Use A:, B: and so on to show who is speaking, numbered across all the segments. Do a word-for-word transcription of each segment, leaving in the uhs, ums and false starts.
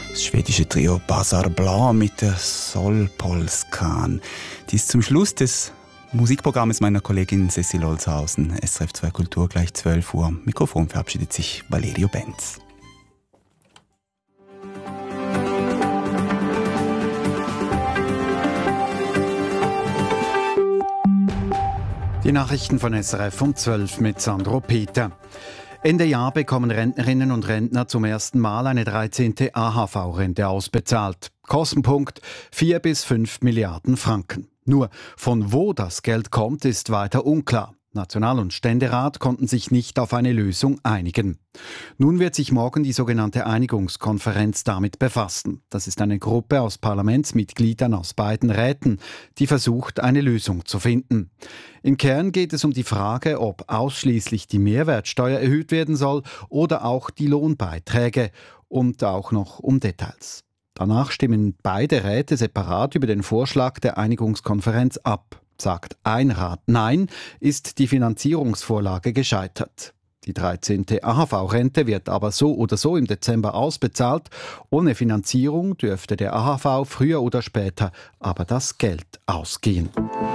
A: Das schwedische Trio Bazar Blanc mit der Solpolskan. Dies zum Schluss des Musikprogramms meiner Kollegin Cecil Olshausen. S R F zwei Kultur gleich zwölf Uhr. Mikrofon verabschiedet sich Valerio Benz.
B: Die Nachrichten von S R F um zwölf mit Sandro Peter. Ende Jahr bekommen Rentnerinnen und Rentner zum ersten Mal eine dreizehnte A H V-Rente ausbezahlt. Kostenpunkt vier bis fünf Milliarden Franken. Nur von wo das Geld kommt, ist weiter unklar. National- und Ständerat konnten sich nicht auf eine Lösung einigen. Nun wird sich morgen die sogenannte Einigungskonferenz damit befassen. Das ist eine Gruppe aus Parlamentsmitgliedern aus beiden Räten, die versucht, eine Lösung zu finden. Im Kern geht es um die Frage, ob ausschließlich die Mehrwertsteuer erhöht werden soll oder auch die Lohnbeiträge und auch noch um Details. Danach stimmen beide Räte separat über den Vorschlag der Einigungskonferenz ab. Sagt ein Rat Nein, ist die Finanzierungsvorlage gescheitert. Die dreizehnte A H V-Rente wird aber so oder so im Dezember ausbezahlt. Ohne Finanzierung dürfte der A H V früher oder später aber das Geld ausgehen.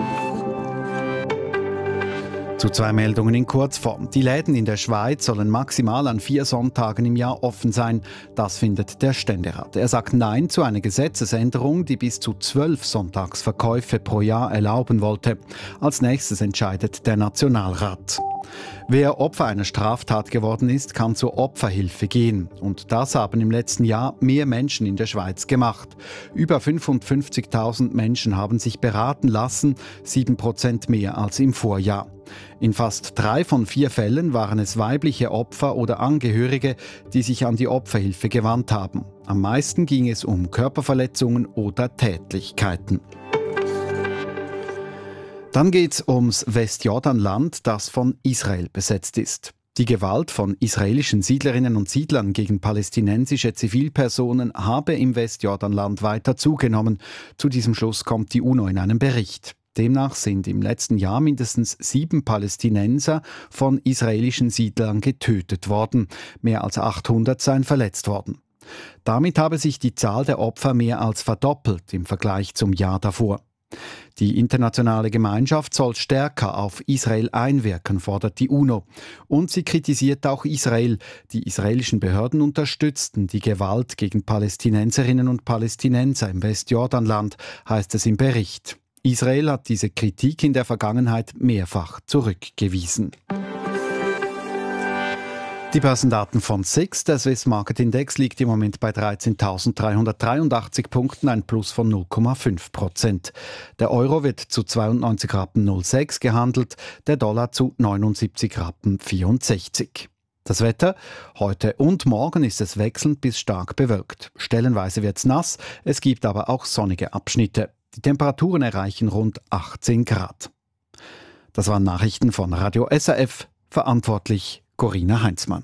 B: Zu zwei Meldungen in Kurzform. Die Läden in der Schweiz sollen maximal an vier Sonntagen im Jahr offen sein. Das findet der Ständerat. Er sagt Nein zu einer Gesetzesänderung, die bis zu zwölf Sonntagsverkäufe pro Jahr erlauben wollte. Als nächstes entscheidet der Nationalrat. Wer Opfer einer Straftat geworden ist, kann zur Opferhilfe gehen. Und das haben im letzten Jahr mehr Menschen in der Schweiz gemacht. Über fünfundfünfzigtausend Menschen haben sich beraten lassen, sieben Prozent mehr als im Vorjahr. In fast drei von vier Fällen waren es weibliche Opfer oder Angehörige, die sich an die Opferhilfe gewandt haben. Am meisten ging es um Körperverletzungen oder Tätlichkeiten. Dann geht es ums Westjordanland, das von Israel besetzt ist. Die Gewalt von israelischen Siedlerinnen und Siedlern gegen palästinensische Zivilpersonen habe im Westjordanland weiter zugenommen. Zu diesem Schluss kommt die UNO in einem Bericht. Demnach sind im letzten Jahr mindestens sieben Palästinenser von israelischen Siedlern getötet worden. Mehr als achthundert seien verletzt worden. Damit habe sich die Zahl der Opfer mehr als verdoppelt im Vergleich zum Jahr davor. Die internationale Gemeinschaft soll stärker auf Israel einwirken, fordert die UNO. Und sie kritisiert auch Israel. Die israelischen Behörden unterstützten die Gewalt gegen Palästinenserinnen und Palästinenser im Westjordanland, heißt es im Bericht. Israel hat diese Kritik in der Vergangenheit mehrfach zurückgewiesen. Die Börsendaten von S I X, der Swiss Market Index, liegt im Moment bei dreizehntausenddreihundertdreiundachtzig Punkten, ein Plus von null Komma fünf Prozent. Der Euro wird zu zweiundneunzig Rappen null sechs gehandelt, der Dollar zu neunundsiebzig Rappen vierundsechzig. Das Wetter? Heute und morgen ist es wechselnd bis stark bewölkt. Stellenweise wird es nass, es gibt aber auch sonnige Abschnitte. Die Temperaturen erreichen rund achtzehn Grad. Das waren Nachrichten von Radio S R F, verantwortlich Corinna Heinzmann.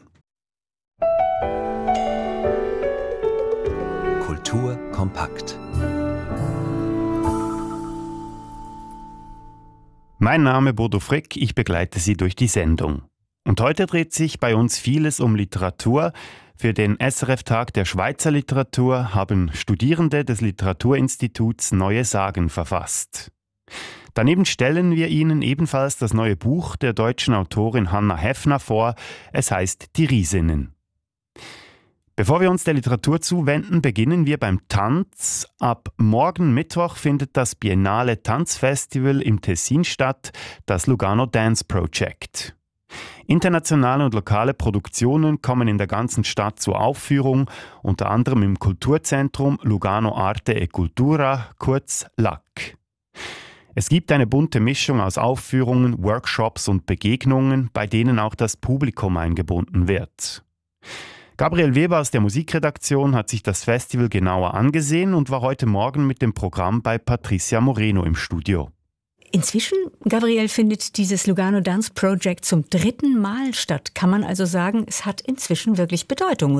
C: Kultur kompakt.
D: Mein Name Bodo Frick, ich begleite Sie durch die Sendung. Und heute dreht sich bei uns vieles um Literatur. Für den S R F-Tag der Schweizer Literatur haben Studierende des Literaturinstituts neue Sagen verfasst. Daneben stellen wir Ihnen ebenfalls das neue Buch der deutschen Autorin Hannah Heffner vor. Es heißt Die Riesinnen. Bevor wir uns der Literatur zuwenden, beginnen wir beim Tanz. Ab morgen Mittwoch findet das Biennale Tanzfestival im Tessin statt, das Lugano Dance Project. Internationale und lokale Produktionen kommen in der ganzen Stadt zur Aufführung, unter anderem im Kulturzentrum Lugano Arte e Cultura, kurz L A C. Es gibt eine bunte Mischung aus Aufführungen, Workshops und Begegnungen, bei denen auch das Publikum eingebunden wird. Gabriel Weber aus der Musikredaktion hat sich das Festival genauer angesehen und war heute Morgen mit dem Programm bei Patricia Moreno im Studio.
E: Inzwischen, Gabriel, findet dieses Lugano Dance Project zum dritten Mal statt. Kann man also sagen, es hat inzwischen wirklich Bedeutung, oder?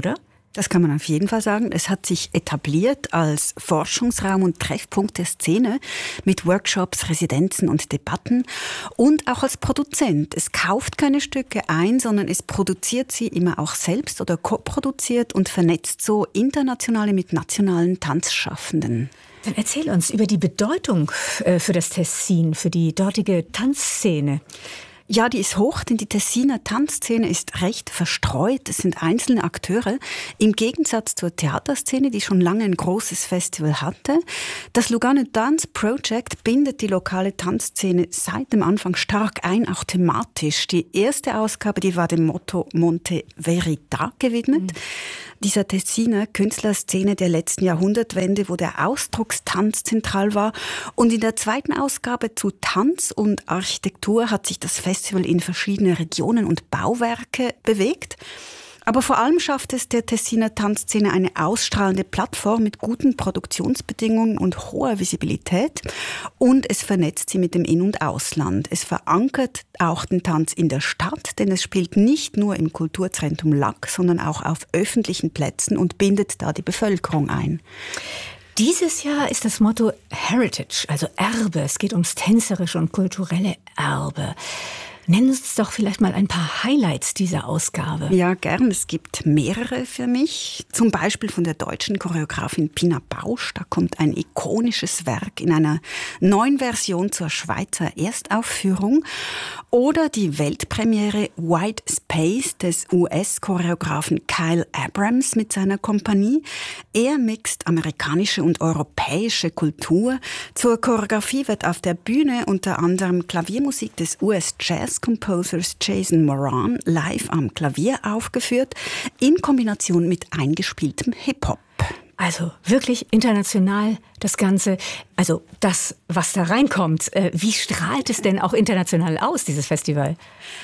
F: Das kann man auf jeden Fall sagen. Es hat sich etabliert als Forschungsraum und Treffpunkt der Szene mit Workshops, Residenzen und Debatten und auch als Produzent. Es kauft keine Stücke ein, sondern es produziert sie immer auch selbst oder co-produziert und vernetzt so internationale mit nationalen Tanzschaffenden.
E: Dann erzähl uns über die Bedeutung für das Tessin, für die dortige Tanzszene.
F: Ja, die ist hoch, denn die Tessiner Tanzszene ist recht verstreut. Es sind einzelne Akteure, im Gegensatz zur Theaterszene, die schon lange ein großes Festival hatte. Das Lugano Dance Project bindet die lokale Tanzszene seit dem Anfang stark ein, auch thematisch. Die erste Ausgabe, die war dem Motto Monte Verita gewidmet. Mhm. Dieser Tessiner Künstlerszene der letzten Jahrhundertwende, wo der Ausdruckstanz zentral war. Und in der zweiten Ausgabe zu Tanz und Architektur hat sich das Festival in verschiedene Regionen und Bauwerke bewegt. Aber vor allem schafft es der Tessiner Tanzszene eine ausstrahlende Plattform mit guten Produktionsbedingungen und hoher Visibilität. Und es vernetzt sie mit dem In- und Ausland. Es verankert auch den Tanz in der Stadt, denn es spielt nicht nur im Kulturzentrum Lac, sondern auch auf öffentlichen Plätzen und bindet da die Bevölkerung ein.
E: Dieses Jahr ist das Motto Heritage, also Erbe. Es geht ums tänzerische und kulturelle Erbe. Nennen Sie uns doch vielleicht mal ein paar Highlights dieser Ausgabe.
F: Ja, gern. Es gibt mehrere für mich. Zum Beispiel von der deutschen Choreografin Pina Bausch. Da kommt ein ikonisches Werk in einer neuen Version zur Schweizer Erstaufführung. Oder die Weltpremiere White Space des U S-Choreografen Kyle Abrams mit seiner Kompanie. Er mixt amerikanische und europäische Kultur. Zur Choreografie wird auf der Bühne unter anderem Klaviermusik des U S-Jazz-Composers Jason Moran live am Klavier aufgeführt, in Kombination mit eingespieltem Hip-Hop.
E: Also wirklich international das Ganze, also das, was da reinkommt. Wie strahlt es denn auch international aus, dieses Festival?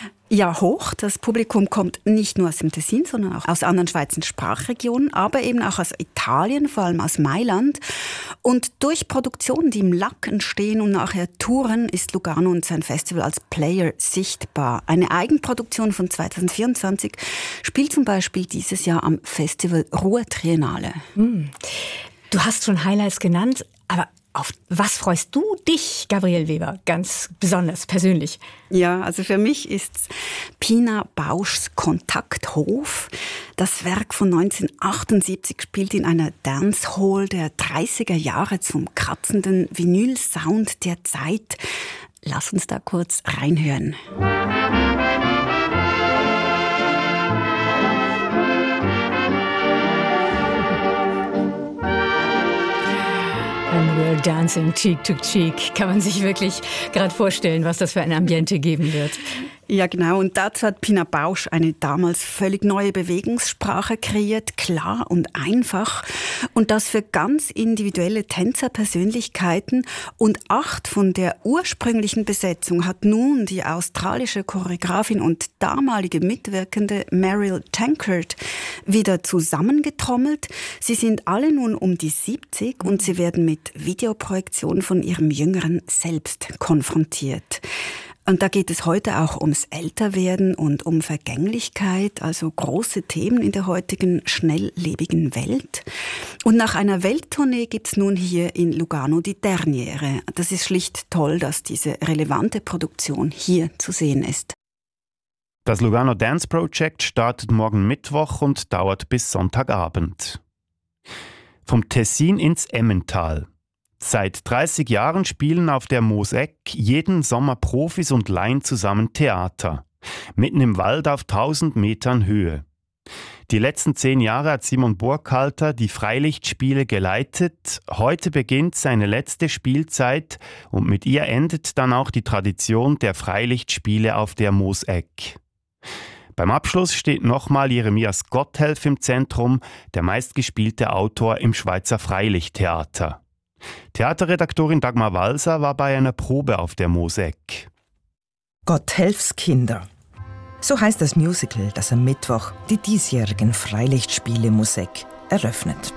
F: Ja, hoch. Das Publikum kommt nicht nur aus dem Tessin, sondern auch aus anderen Schweizer Sprachregionen, aber eben auch aus Italien, vor allem aus Mailand. Und durch Produktionen, die im Lac entstehen und nachher touren, ist Lugano und sein Festival als Player sichtbar. Eine Eigenproduktion von zwanzig vierundzwanzig spielt zum Beispiel dieses Jahr am Festival Ruhr Triennale.
E: Hm. Du hast schon Highlights genannt, aber auf was freust du dich, Gabrielle Weber, ganz besonders persönlich?
F: Ja, also für mich ist Pina Bauschs Kontakthof. Das Werk von neunzehnhundertachtundsiebzig spielt in einer Dancehall der dreißiger Jahre zum kratzenden Vinyl-Sound der Zeit. Lass uns da kurz reinhören.
E: And we're dancing cheek to cheek. Kann man sich wirklich gerade vorstellen, was das für ein Ambiente geben wird.
F: Ja, genau. Und dazu hat Pina Bausch eine damals völlig neue Bewegungssprache kreiert, klar und einfach. Und das für ganz individuelle Tänzerpersönlichkeiten. Und acht von der ursprünglichen Besetzung hat nun die australische Choreografin und damalige Mitwirkende Meryl Tankard wieder zusammengetrommelt. Sie sind alle nun um die siebzig und sie werden mit Videoprojektionen von ihrem jüngeren Selbst konfrontiert. Und da geht es heute auch ums Älterwerden und um Vergänglichkeit, also große Themen in der heutigen schnelllebigen Welt. Und nach einer Welttournee gibt's nun hier in Lugano die Derniere. Das ist schlicht toll, dass diese relevante Produktion hier zu sehen ist.
D: Das Lugano Dance Project startet morgen Mittwoch und dauert bis Sonntagabend. Vom Tessin ins Emmental. Seit dreißig Jahren spielen auf der Moos-Eck jeden Sommer Profis und Laien zusammen Theater. Mitten im Wald auf tausend Metern Höhe. Die letzten zehn Jahre hat Simon Burkhalter die Freilichtspiele geleitet. Heute beginnt seine letzte Spielzeit und mit ihr endet dann auch die Tradition der Freilichtspiele auf der Moos-Eck. Beim Abschluss steht nochmal Jeremias Gotthelf im Zentrum, der meistgespielte Autor im Schweizer Freilichttheater. Theaterredaktorin Dagmar Walser war bei einer Probe auf der Moos-Eck.
G: Gotthelfs Kinder. So heißt das Musical, das am Mittwoch die diesjährigen Freilichtspiele Moos-Eck eröffnet.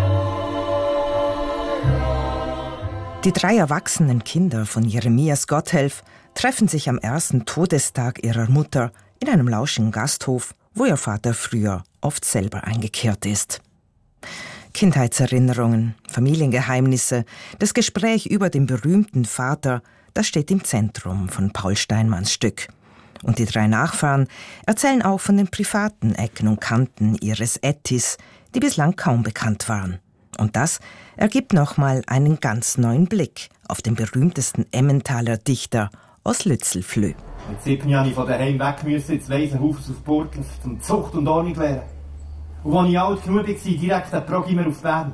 G: Die drei erwachsenen Kinder von Jeremias Gotthelf treffen sich am ersten Todestag ihrer Mutter in einem lauschigen Gasthof, wo ihr Vater früher oft selber eingekehrt ist. Kindheitserinnerungen, Familiengeheimnisse, das Gespräch über den berühmten Vater, das steht im Zentrum von Paul Steinmanns Stück. Und die drei Nachfahren erzählen auch von den privaten Ecken und Kanten ihres Ettis, die bislang kaum bekannt waren. Und das ergibt nochmal einen ganz neuen Blick auf den berühmtesten Emmentaler Dichter aus Lützelflüh.
H: Mit sieben Jahren von daheim weg müssen ins Waisenhaus auf Burgdorf zum Zucht und Ordnung lernen. Und als ich alt genug war, direkt ein Programm auf Bern.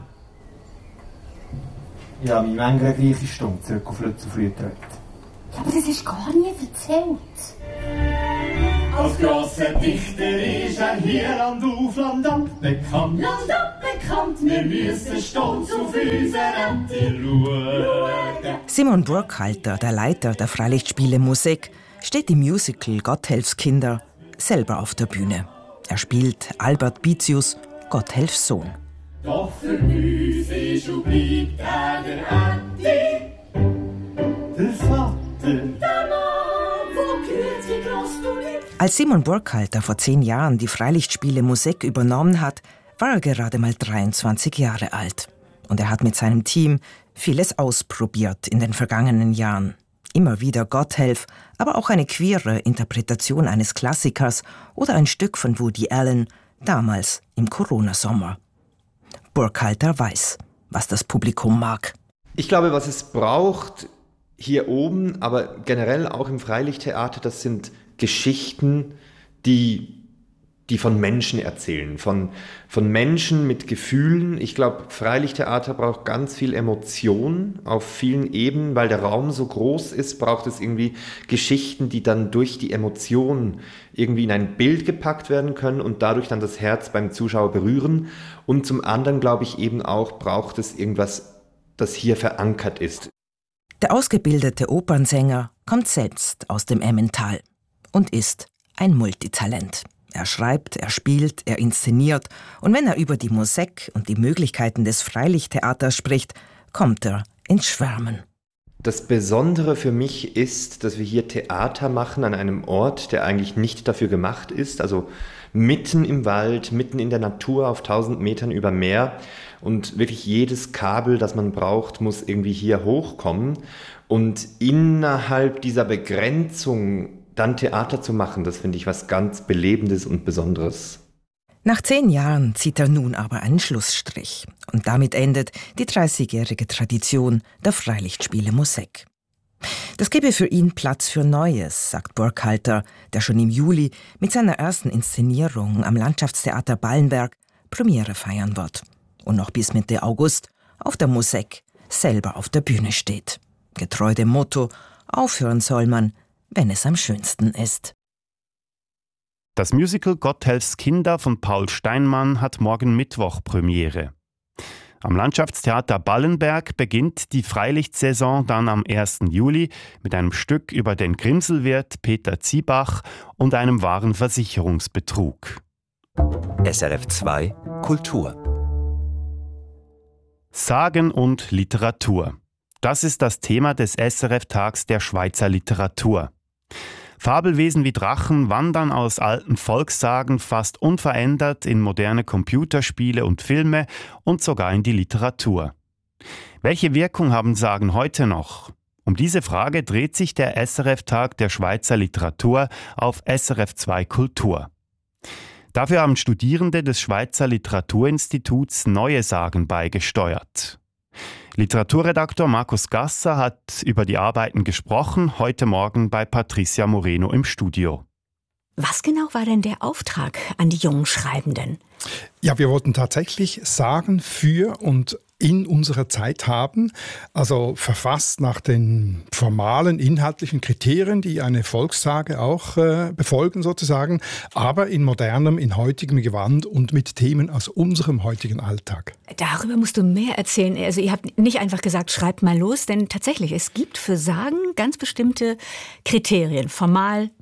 H: Ich habe mich manchmal eine gleiche Stunde zurück auf Lützelflüh gedreht.
I: Aber das ist gar nie erzählt.
H: Als grosser Dichter ist er hier Land auf Land ab bekannt.
I: Land ab bekannt,
H: wir müssen stolz auf unsere Ente schauen.
G: Simon Burkhalter, der Leiter der Freilichtspiele Musik, steht im Musical Gotthelfskinder selber auf der Bühne. Er spielt Albert Bitius, Gotthelfs Sohn.
H: Doch für uns ist und bleibt er der Ente, der Vater,
I: der Mann, wo kürzlich gross du liebst.
G: Als Simon Burkhalter vor zehn Jahren die Freilichtspiele Musik übernommen hat, war er gerade mal dreiundzwanzig Jahre alt. Und er hat mit seinem Team vieles ausprobiert in den vergangenen Jahren. Immer wieder Gotthelf, aber auch eine queere Interpretation eines Klassikers oder ein Stück von Woody Allen, damals im Corona-Sommer. Burkhalter weiß, was das Publikum mag.
J: Ich glaube, was es braucht hier oben, aber generell auch im Freilichttheater, das sind Geschichten, die, die von Menschen erzählen, von, von Menschen mit Gefühlen. Ich glaube, Freilichttheater braucht ganz viel Emotion auf vielen Ebenen, weil der Raum so groß ist, braucht es irgendwie Geschichten, die dann durch die Emotionen irgendwie in ein Bild gepackt werden können und dadurch dann das Herz beim Zuschauer berühren. Und zum anderen, glaube ich, eben auch braucht es irgendwas, das hier verankert ist.
G: Der ausgebildete Opernsänger kommt selbst aus dem Emmental und ist ein Multitalent. Er schreibt, er spielt, er inszeniert und wenn er über die Musik und die Möglichkeiten des Freilichttheaters spricht, kommt er ins Schwärmen.
J: Das Besondere für mich ist, dass wir hier Theater machen an einem Ort, der eigentlich nicht dafür gemacht ist, also mitten im Wald, mitten in der Natur auf tausend Metern über Meer und wirklich jedes Kabel, das man braucht, muss irgendwie hier hochkommen und innerhalb dieser Begrenzung dann Theater zu machen, das finde ich was ganz Belebendes und Besonderes.
G: Nach zehn Jahren zieht er nun aber einen Schlussstrich. Und damit endet die dreißigjährige Tradition der Freilichtspiele Musik. Das gebe für ihn Platz für Neues, sagt Burkhalter, der schon im Juli mit seiner ersten Inszenierung am Landschaftstheater Ballenberg Premiere feiern wird. Und noch bis Mitte August auf der Musik selber auf der Bühne steht. Getreu dem Motto, aufhören soll man, wenn es am schönsten ist.
D: Das Musical Gotthelfskinder von Paul Steinmann hat morgen Mittwoch Premiere. Am Landschaftstheater Ballenberg beginnt die Freilichtsaison dann am ersten Juli mit einem Stück über den Grimselwirt Peter Ziebach und einem wahren Versicherungsbetrug.
C: S R F zwei Kultur.
D: Sagen und Literatur. Das ist das Thema des S R F-Tags der Schweizer Literatur. Fabelwesen wie Drachen wandern aus alten Volkssagen fast unverändert in moderne Computerspiele und Filme und sogar in die Literatur. Welche Wirkung haben Sagen heute noch? Um diese Frage dreht sich der S R F-Tag der Schweizer Literatur auf S R F zwei Kultur. Dafür haben Studierende des Schweizer Literaturinstituts neue Sagen beigesteuert. Literaturredaktor Markus Gasser hat über die Arbeiten gesprochen, heute Morgen bei Patricia Moreno im Studio.
E: Was genau war denn der Auftrag an die jungen Schreibenden?
K: Ja, wir wollten tatsächlich Sagen für und in unserer Zeit haben, also verfasst nach den formalen, inhaltlichen Kriterien, die eine Volkssage auch äh, befolgen sozusagen, aber in modernem, in heutigem Gewand und mit Themen aus unserem heutigen Alltag.
E: Darüber musst du mehr erzählen. Also ihr habt nicht einfach gesagt, schreibt mal los, denn tatsächlich, es gibt für Sagen ganz bestimmte Kriterien, formal,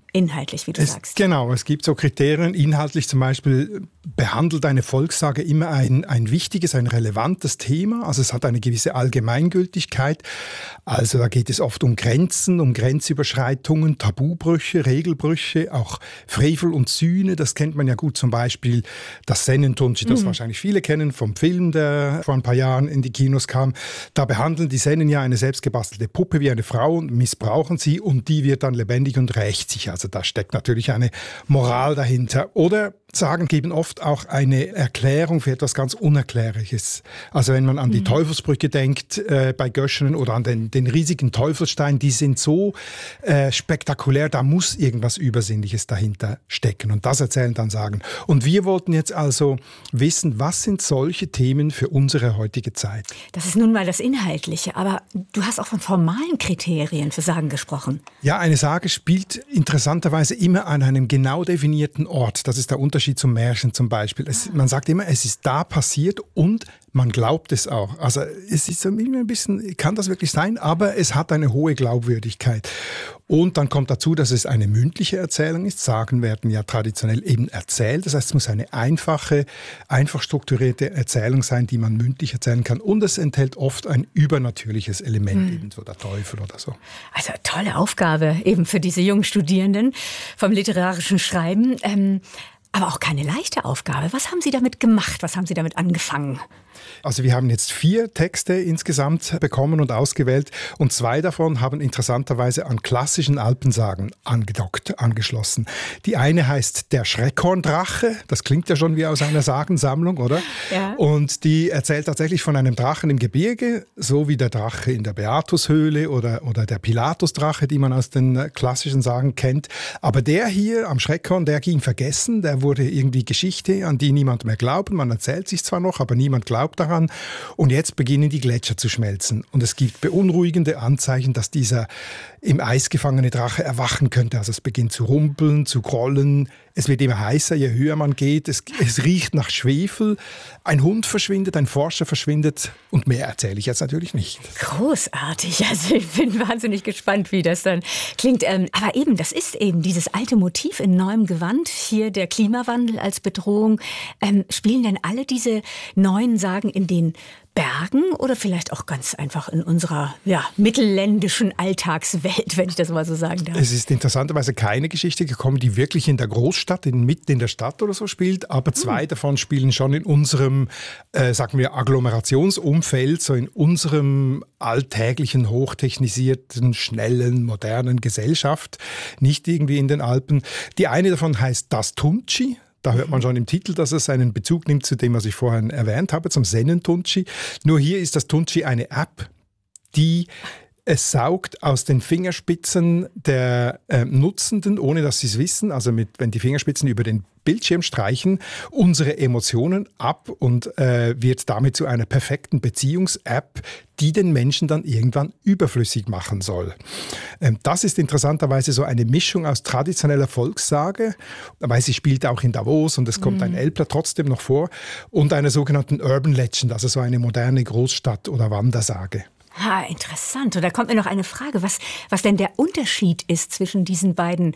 E: inhaltlich, wie du
K: es,
E: sagst.
K: Genau, es gibt so Kriterien. Inhaltlich zum Beispiel behandelt eine Volkssage immer ein, ein wichtiges, ein relevantes Thema. Also es hat eine gewisse Allgemeingültigkeit. Also da geht es oft um Grenzen, um Grenzüberschreitungen, Tabubrüche, Regelbrüche, auch Frevel und Sühne. Das kennt man ja gut, zum Beispiel das Sennen-Tunchi, das mhm. wahrscheinlich viele kennen vom Film, der vor ein paar Jahren in die Kinos kam. Da behandeln die Sennen ja eine selbstgebastelte Puppe wie eine Frau und missbrauchen sie und die wird dann lebendig und rächt sich. Also da steckt natürlich eine Moral dahinter. Oder Sagen geben oft auch eine Erklärung für etwas ganz Unerklärliches. Also wenn man an die mhm. Teufelsbrücke denkt äh, bei Göschenen oder an den, den riesigen Teufelsstein, die sind so äh, spektakulär, da muss irgendwas Übersinnliches dahinter stecken. Und das erzählen dann Sagen. Und wir wollten jetzt also wissen, was sind solche Themen für unsere heutige Zeit?
E: Das ist nun mal das Inhaltliche, aber du hast auch von formalen Kriterien für Sagen gesprochen.
K: Ja, eine Sage spielt interessanterweise immer an einem genau definierten Ort. Das ist der Unterschied zum Märchen zum Beispiel. Es, man sagt immer, es ist da passiert und man glaubt es auch. Also es ist so ein bisschen, kann das wirklich sein, aber es hat eine hohe Glaubwürdigkeit. Und dann kommt dazu, dass es eine mündliche Erzählung ist. Sagen werden ja traditionell eben erzählt. Das heißt, es muss eine einfache, einfach strukturierte Erzählung sein, die man mündlich erzählen kann. Und es enthält oft ein übernatürliches Element, mhm. eben so der Teufel oder so.
E: Also tolle Aufgabe eben für diese jungen Studierenden vom literarischen Schreiben. Ähm Aber auch keine leichte Aufgabe. Was haben Sie damit gemacht? Was haben Sie damit angefangen?
K: Also wir haben jetzt vier Texte insgesamt bekommen und ausgewählt und zwei davon haben interessanterweise an klassischen Alpensagen angedockt, angeschlossen. Die eine heißt Der Schreckhorndrache, das klingt ja schon wie aus einer Sagensammlung, oder? Ja. Und die erzählt tatsächlich von einem Drachen im Gebirge, so wie der Drache in der Beatushöhle oder, oder der Pilatusdrache, die man aus den klassischen Sagen kennt. Aber der hier am Schreckhorn, der ging vergessen, der wurde irgendwie Geschichte, an die niemand mehr glaubt. Man erzählt sich zwar noch, aber niemand glaubt daran. Und jetzt beginnen die Gletscher zu schmelzen. Und es gibt beunruhigende Anzeichen, dass dieser im Eis gefangene Drache erwachen könnte. Also es beginnt zu rumpeln, zu grollen. Es wird immer heißer, je höher man geht. Es, es riecht nach Schwefel. Ein Hund verschwindet, ein Forscher verschwindet. Und mehr erzähle ich jetzt natürlich nicht.
E: Großartig. Also ich bin wahnsinnig gespannt, wie das dann klingt. Aber eben, das ist eben dieses alte Motiv in neuem Gewand. Hier der Klimawandel als Bedrohung. Ähm, spielen denn alle diese neuen Sagen in den Bergen oder vielleicht auch ganz einfach in unserer ja, mittelländischen Alltagswelt, wenn ich das mal so sagen darf?
K: Es ist interessanterweise keine Geschichte gekommen, die wirklich in der Großstadt, in, mitten in der Stadt oder so spielt, aber zwei hm. davon spielen schon in unserem, äh, sagen wir, Agglomerationsumfeld, so in unserem alltäglichen, hochtechnisierten, schnellen, modernen Gesellschaft, nicht irgendwie in den Alpen. Die eine davon heißt Das Tunchi. Da hört man schon im Titel, dass es einen Bezug nimmt zu dem, was ich vorhin erwähnt habe, zum Sennen-Tunchi. Nur hier ist das Tunchi eine App, die es saugt aus den Fingerspitzen der äh, Nutzenden, ohne dass sie es wissen, also mit, wenn die Fingerspitzen über den Bildschirm streichen, unsere Emotionen ab und äh, wird damit zu einer perfekten Beziehungs-App, die den Menschen dann irgendwann überflüssig machen soll. Ähm, das ist interessanterweise so eine Mischung aus traditioneller Volkssage, weil sie spielt auch in Davos und es kommt mhm. ein Elbler trotzdem noch vor, und einer sogenannten Urban Legend, also so eine moderne Großstadt- oder Wandersage.
E: Ha, interessant. Und da kommt mir noch eine Frage, was, was denn der Unterschied ist zwischen diesen beiden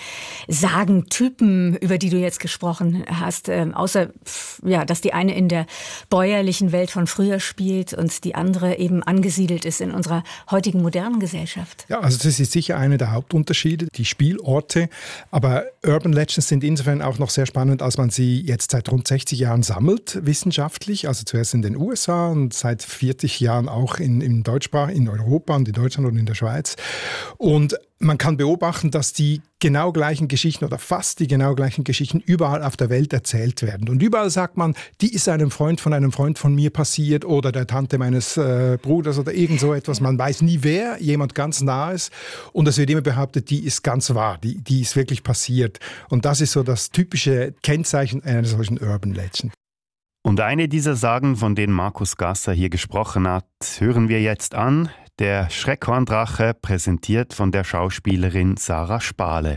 E: Sagentypen, über die du jetzt gesprochen hast, ähm, außer, ja, dass die eine in der bäuerlichen Welt von früher spielt und die andere eben angesiedelt ist in unserer heutigen modernen Gesellschaft.
K: Ja, also das ist sicher einer der Hauptunterschiede, die Spielorte. Aber Urban Legends sind insofern auch noch sehr spannend, als man sie jetzt seit rund sechzig Jahren sammelt, wissenschaftlich. Also zuerst in den U S A und seit vierzig Jahren auch in, in Deutschsprache, in Europa und in Deutschland und in der Schweiz. Und man kann beobachten, dass die genau gleichen Geschichten oder fast die genau gleichen Geschichten überall auf der Welt erzählt werden. Und überall sagt man, die ist einem Freund von einem Freund von mir passiert oder der Tante meines äh, Bruders oder irgend so etwas. Man weiß nie wer, jemand ganz Nahes. Und es wird immer behauptet, die ist ganz wahr, die, die ist wirklich passiert. Und das ist so das typische Kennzeichen einer solchen Urban Legend.
D: Und eine dieser Sagen, von denen Markus Gasser hier gesprochen hat, hören wir jetzt an. Der Schreckhorndrache, präsentiert von der Schauspielerin Sarah Spahle.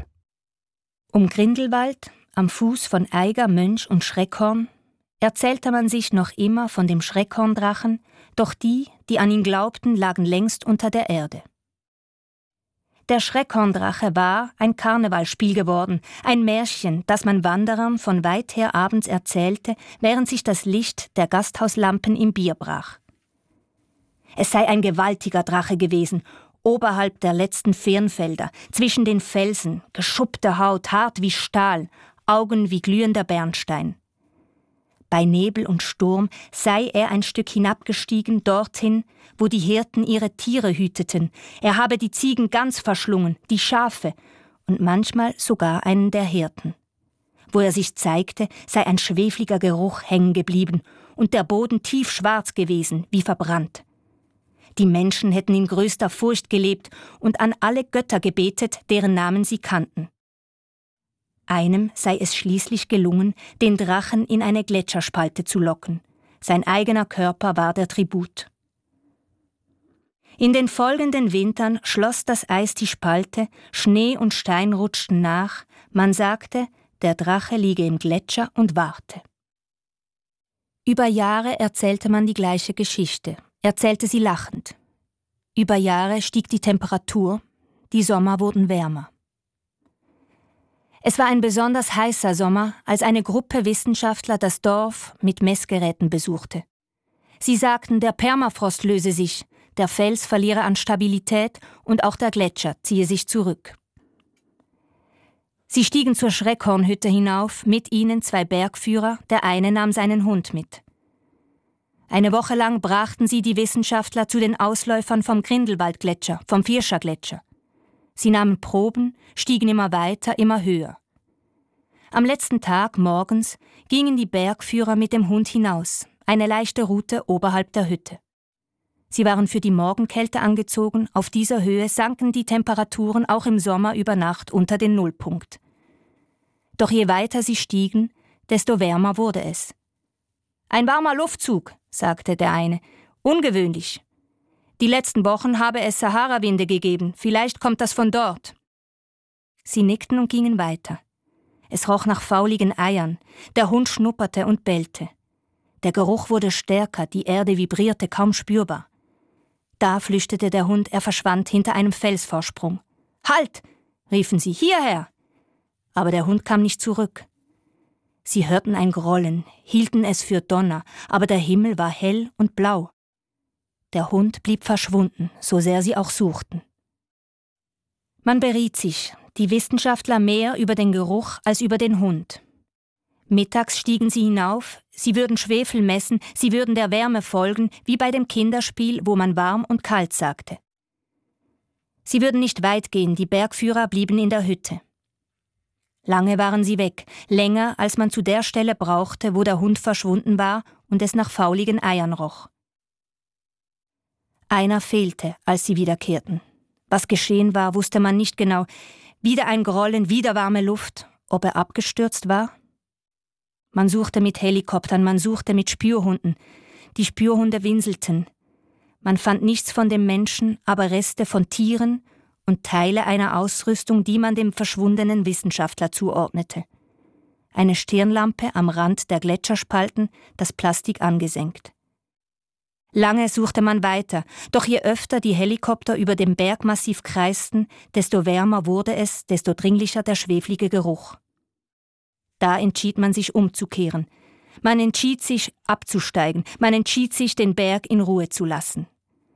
L: Um Grindelwald, am Fuß von Eiger, Mönch und Schreckhorn, erzählte man sich noch immer von dem Schreckhorndrachen, doch die, die an ihn glaubten, lagen längst unter der Erde. Der Schreckhorndrache war ein Karnevalspiel geworden, ein Märchen, das man Wanderern von weit her abends erzählte, während sich das Licht der Gasthauslampen im Bier brach. Es sei ein gewaltiger Drache gewesen, oberhalb der letzten Firnfelder, zwischen den Felsen, geschuppte Haut, hart wie Stahl, Augen wie glühender Bernstein. Bei Nebel und Sturm sei er ein Stück hinabgestiegen, dorthin, wo die Hirten ihre Tiere hüteten. Er habe die Ziegen ganz verschlungen, die Schafe und manchmal sogar einen der Hirten. Wo er sich zeigte, sei ein schwefliger Geruch hängen geblieben und der Boden tiefschwarz gewesen, wie verbrannt. Die Menschen hätten in größter Furcht gelebt und an alle Götter gebetet, deren Namen sie kannten. Einem sei es schließlich gelungen, den Drachen in eine Gletscherspalte zu locken. Sein eigener Körper war der Tribut. In den folgenden Wintern schloss das Eis die Spalte, Schnee und Stein rutschten nach, man sagte, der Drache liege im Gletscher und warte. Über Jahre erzählte man die gleiche Geschichte, erzählte sie lachend. Über Jahre stieg die Temperatur, die Sommer wurden wärmer. Es war ein besonders heißer Sommer, als eine Gruppe Wissenschaftler das Dorf mit Messgeräten besuchte. Sie sagten, der Permafrost löse sich, der Fels verliere an Stabilität und auch der Gletscher ziehe sich zurück. Sie stiegen zur Schreckhornhütte hinauf, mit ihnen zwei Bergführer, der eine nahm seinen Hund mit. Eine Woche lang brachten sie die Wissenschaftler zu den Ausläufern vom Grindelwaldgletscher, vom Vierscher-Gletscher. Sie nahmen Proben, stiegen immer weiter, immer höher. Am letzten Tag, morgens, gingen die Bergführer mit dem Hund hinaus, eine leichte Route oberhalb der Hütte. Sie waren für die Morgenkälte angezogen, auf dieser Höhe sanken die Temperaturen auch im Sommer über Nacht unter den Nullpunkt. Doch je weiter sie stiegen, desto wärmer wurde es. »Ein warmer Luftzug«, sagte der eine, »ungewöhnlich. Die letzten Wochen habe es Sahara-Winde gegeben, vielleicht kommt das von dort.« Sie nickten und gingen weiter. Es roch nach fauligen Eiern, der Hund schnupperte und bellte. Der Geruch wurde stärker, die Erde vibrierte kaum spürbar. Da flüchtete der Hund, er verschwand hinter einem Felsvorsprung. »Halt!« riefen sie, »hierher!« Aber der Hund kam nicht zurück. Sie hörten ein Grollen, hielten es für Donner, aber der Himmel war hell und blau. Der Hund blieb verschwunden, so sehr sie auch suchten. Man beriet sich, die Wissenschaftler mehr über den Geruch als über den Hund. Mittags stiegen sie hinauf, sie würden Schwefel messen, sie würden der Wärme folgen, wie bei dem Kinderspiel, wo man warm und kalt sagte. Sie würden nicht weit gehen, die Bergführer blieben in der Hütte. Lange waren sie weg, länger, als man zu der Stelle brauchte, wo der Hund verschwunden war und es nach fauligen Eiern roch. Einer fehlte, als sie wiederkehrten. Was geschehen war, wusste man nicht genau. Wieder ein Grollen, wieder warme Luft. Ob er abgestürzt war? Man suchte mit Helikoptern, man suchte mit Spürhunden. Die Spürhunde winselten. Man fand nichts von dem Menschen, aber Reste von Tieren und Teile einer Ausrüstung, die man dem verschwundenen Wissenschaftler zuordnete. Eine Stirnlampe am Rand der Gletscherspalten, das Plastik angesenkt. Lange suchte man weiter, doch je öfter die Helikopter über dem Bergmassiv kreisten, desto wärmer wurde es, desto dringlicher der schweflige Geruch. Da entschied man sich umzukehren. Man entschied sich abzusteigen, man entschied sich, den Berg in Ruhe zu lassen.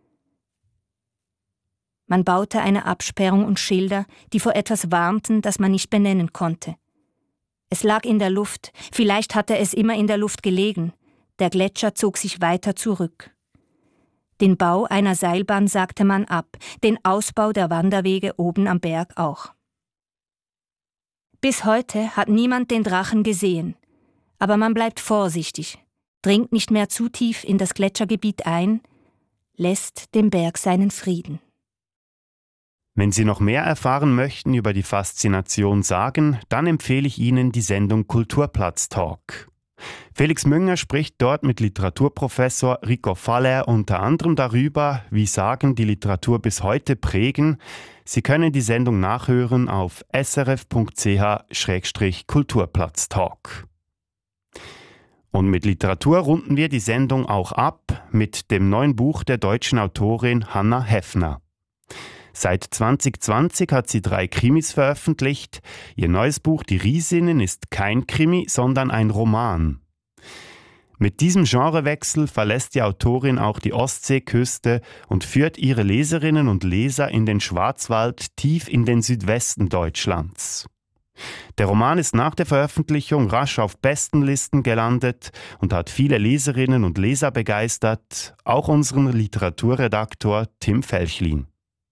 L: Man baute eine Absperrung und Schilder, die vor etwas warnten, das man nicht benennen konnte. Es lag in der Luft, vielleicht hatte es immer in der Luft gelegen. Der Gletscher zog sich weiter zurück. Den Bau einer Seilbahn sagte man ab, den Ausbau der Wanderwege oben am Berg auch. Bis heute hat niemand den Drachen gesehen, aber man bleibt vorsichtig, dringt nicht mehr zu tief in das Gletschergebiet ein, lässt dem Berg seinen Frieden.
D: Wenn Sie noch mehr erfahren möchten über die Faszination Sagen, dann empfehle ich Ihnen die Sendung Kulturplatz Talk. Felix Münger spricht dort mit Literaturprofessor Rico Faller unter anderem darüber, wie Sagen die Literatur bis heute prägen. Sie können die Sendung nachhören auf s r f punkt c h schrägstrich kulturplatztalk. Und mit Literatur runden wir die Sendung auch ab mit dem neuen Buch der deutschen Autorin Hannah Heffner. Seit zwanzig zwanzig hat sie drei Krimis veröffentlicht. Ihr neues Buch Die Riesinnen ist kein Krimi, sondern ein Roman. Mit diesem Genrewechsel verlässt die Autorin auch die Ostseeküste und führt ihre Leserinnen und Leser in den Schwarzwald tief in den Südwesten Deutschlands. Der Roman ist nach der Veröffentlichung rasch auf Bestenlisten gelandet und hat viele Leserinnen und Leser begeistert, auch unseren Literaturredaktor Tim Felchlin.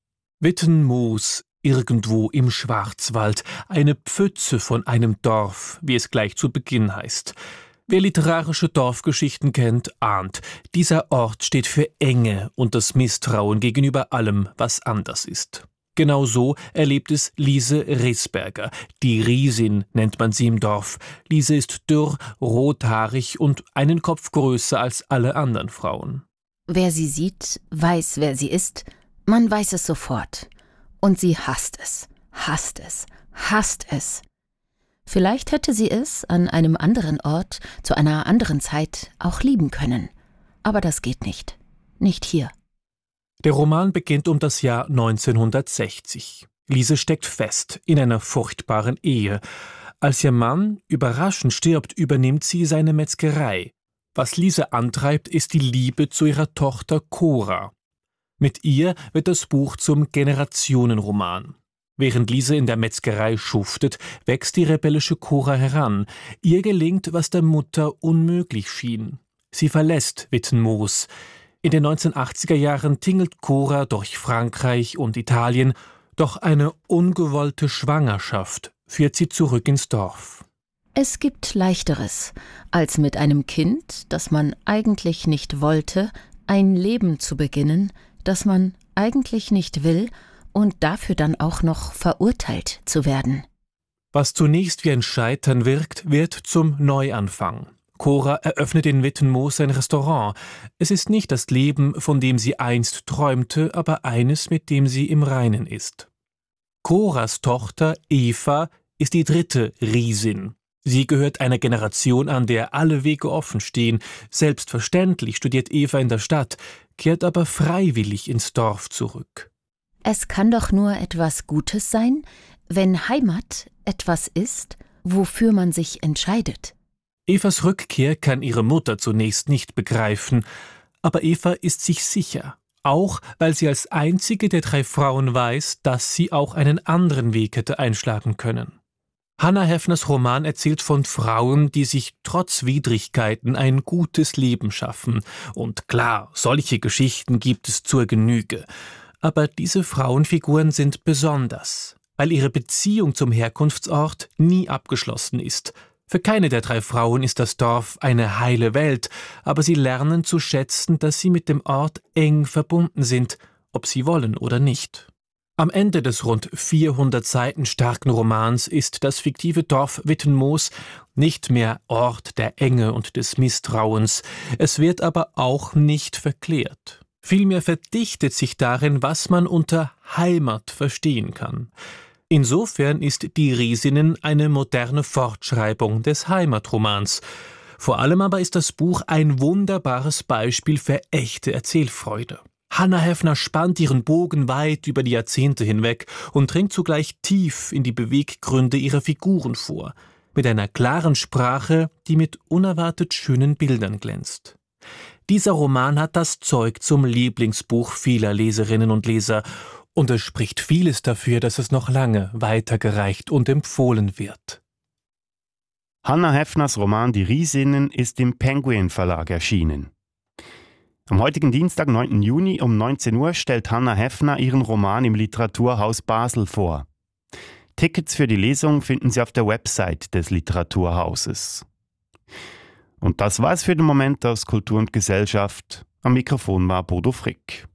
M: Wittenmoos, irgendwo im Schwarzwald, eine Pfütze von einem Dorf, wie es gleich zu Beginn heißt. Wer literarische Dorfgeschichten kennt, ahnt, dieser Ort steht für Enge und das Misstrauen gegenüber allem, was anders ist. Genau so erlebt es Lise Risberger. Die Riesin nennt man sie im Dorf. Lise ist dürr, rothaarig und einen Kopf größer als alle anderen Frauen.
N: Wer sie sieht, weiß, wer sie ist. Man weiß es sofort. Und sie hasst es, hasst es, hasst es. Vielleicht hätte sie es an einem anderen Ort, zu einer anderen Zeit auch lieben können. Aber das geht nicht. Nicht hier.
M: Der Roman beginnt um das Jahr neunzehnhundertsechzig. Lise steckt fest in einer furchtbaren Ehe. Als ihr Mann überraschend stirbt, übernimmt sie seine Metzgerei. Was Lise antreibt, ist die Liebe zu ihrer Tochter Cora. Mit ihr wird das Buch zum Generationenroman. Während Lise in der Metzgerei schuftet, wächst die rebellische Cora heran. Ihr gelingt, was der Mutter unmöglich schien. Sie verlässt Wittenmoos. In den neunzehnhundertachtziger Jahren tingelt Cora durch Frankreich und Italien, doch eine ungewollte Schwangerschaft führt sie zurück ins Dorf.
N: Es gibt Leichteres, als mit einem Kind, das man eigentlich nicht wollte, ein Leben zu beginnen, das man eigentlich nicht will und dafür dann auch noch verurteilt zu werden.
M: Was zunächst wie ein Scheitern wirkt, wird zum Neuanfang. Cora eröffnet in Wittenmoos ein Restaurant. Es ist nicht das Leben, von dem sie einst träumte, aber eines, mit dem sie im Reinen ist. Coras Tochter Eva ist die dritte Riesin. Sie gehört einer Generation an, der alle Wege offen stehen. Selbstverständlich studiert Eva in der Stadt, kehrt aber freiwillig ins Dorf zurück.
N: Es kann doch nur etwas Gutes sein, wenn Heimat etwas ist, wofür man sich entscheidet.
M: Evas Rückkehr kann ihre Mutter zunächst nicht begreifen, aber Eva ist sich sicher, auch weil sie als einzige der drei Frauen weiß, dass sie auch einen anderen Weg hätte einschlagen können. Hannah Heffners Roman erzählt von Frauen, die sich trotz Widrigkeiten ein gutes Leben schaffen. Und klar, solche Geschichten gibt es zur Genüge. Aber diese Frauenfiguren sind besonders, weil ihre Beziehung zum Herkunftsort nie abgeschlossen ist. Für keine der drei Frauen ist das Dorf eine heile Welt, aber sie lernen zu schätzen, dass sie mit dem Ort eng verbunden sind, ob sie wollen oder nicht. Am Ende des rund vierhundert Seiten starken Romans ist das fiktive Dorf Wittenmoos nicht mehr Ort der Enge und des Misstrauens, es wird aber auch nicht verklärt. Vielmehr verdichtet sich darin, was man unter Heimat verstehen kann. Insofern ist Die Riesinnen eine moderne Fortschreibung des Heimatromans. Vor allem aber ist das Buch ein wunderbares Beispiel für echte Erzählfreude. Hannah Heffner spannt ihren Bogen weit über die Jahrzehnte hinweg und dringt zugleich tief in die Beweggründe ihrer Figuren vor, mit einer klaren Sprache, die mit unerwartet schönen Bildern glänzt. Dieser Roman hat das Zeug zum Lieblingsbuch vieler Leserinnen und Leser, und es spricht vieles dafür, dass es noch lange weitergereicht und empfohlen wird.
D: Hannah Heffners Roman Die Riesinnen ist im Penguin Verlag erschienen. Am heutigen Dienstag, neunten Juni um neunzehn Uhr stellt Hannah Heffner ihren Roman im Literaturhaus Basel vor. Tickets für die Lesung finden Sie auf der Website des Literaturhauses. Und das war's für den Moment aus Kultur und Gesellschaft. Am Mikrofon war Bodo Frick.